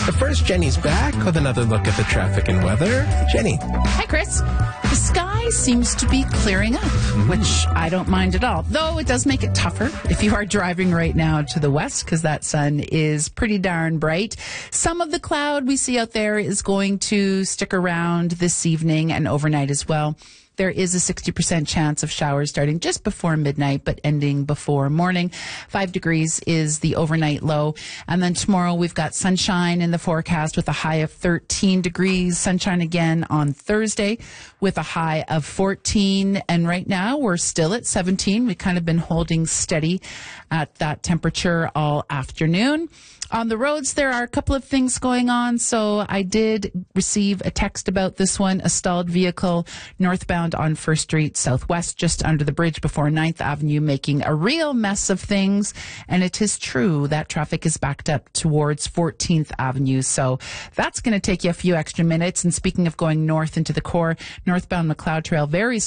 But first, Jenny's back with another look at the traffic and weather. Jenny. Hi, Chris. The sky seems to be clearing up, which I don't mind at all. Though it does make it tougher if you are driving right now to the west, because that sun is pretty darn bright. Some of the cloud we see out there is going to stick around this evening and overnight as well. There is a 60% chance of showers starting just before midnight, but ending before morning. 5 degrees is the overnight low. And then tomorrow we've got sunshine in the forecast with a high of 13 degrees. Sunshine again on Thursday with a high of 14. And right now we're still at 17. We've kind of been holding steady at that temperature all afternoon. On the roads, there are a couple of things going on. So I did receive a text about this one, a stalled vehicle northbound on First Street Southwest, just under the bridge before 9th Avenue, making a real mess of things. And it is true that traffic is backed up towards 14th Avenue. So that's going to take you a few extra minutes. And speaking of going north into the core, northbound McLeod Trail, very